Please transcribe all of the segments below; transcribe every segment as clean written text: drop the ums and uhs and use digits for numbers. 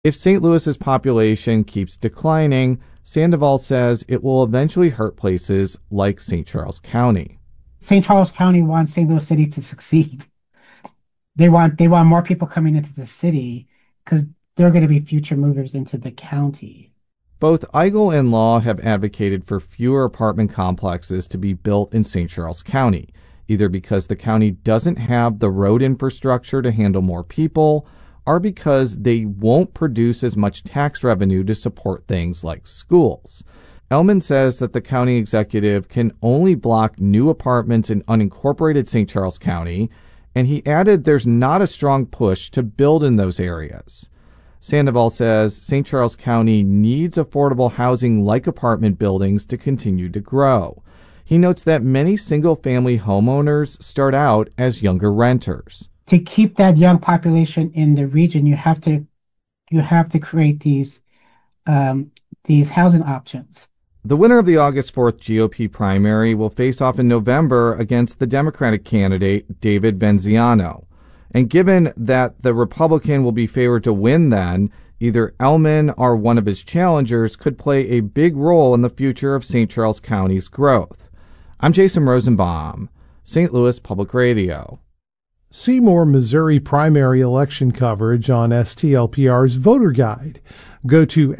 If St. Louis's population keeps declining, Sandoval says it will eventually hurt places like St. Charles County. St. Charles County wants St. Louis City to succeed. They want more people coming into the city because they're going to be future movers into the county. Both Eigel and Law have advocated for fewer apartment complexes to be built in St. Charles County, either because the county doesn't have the road infrastructure to handle more people, or because they won't produce as much tax revenue to support things like schools. Ellman says that the county executive can only block new apartments in unincorporated St. Charles County, and he added there's not a strong push to build in those areas. Sandoval says St. Charles County needs affordable housing like apartment buildings to continue to grow. He notes that many single-family homeowners start out as younger renters. To keep that young population in the region, you have to create these housing options. The winner of the August 4th GOP primary will face off in November against the Democratic candidate David Venziano. And given that the Republican will be favored to win then, either Ellman or one of his challengers could play a big role in the future of St. Charles County's growth. I'm Jason Rosenbaum, St. Louis Public Radio. See more Missouri primary election coverage on STLPR's voter guide. Go to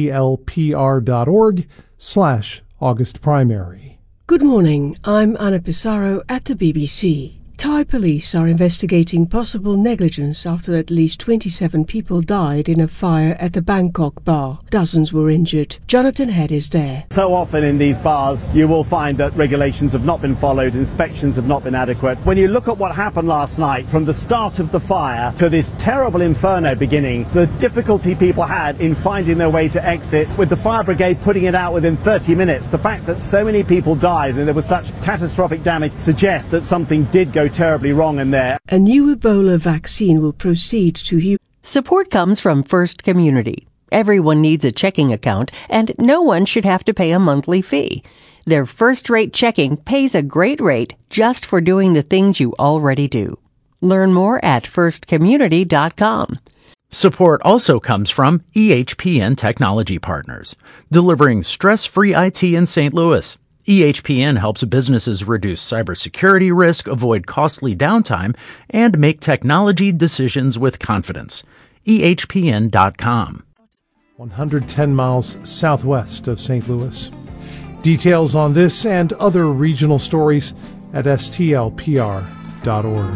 stlpr.org/August primary. Good morning, I'm Anna Pissarro at the BBC. Thai police are investigating possible negligence after at least 27 people died in a fire at the Bangkok bar. Dozens were injured. Jonathan Head is there. So often in these bars, you will find that regulations have not been followed, inspections have not been adequate. When you look at what happened last night, from the start of the fire to this terrible inferno beginning, to the difficulty people had in finding their way to exit, with the fire brigade putting it out within 30 minutes, the fact that so many people died and there was such catastrophic damage suggests that something did go terribly wrong in there. A new Ebola vaccine will proceed to humans. Support comes from First Community. Everyone needs a checking account, and no one should have to pay a monthly fee. Their first-rate checking pays a great rate just for doing the things you already do. Learn more at firstcommunity.com. Support also comes from EHPN Technology Partners, delivering stress-free IT in St. Louis. EHPN helps businesses reduce cybersecurity risk, avoid costly downtime, and make technology decisions with confidence. EHPN.com. 110 miles southwest of St. Louis. Details on this and other regional stories at stlpr.org.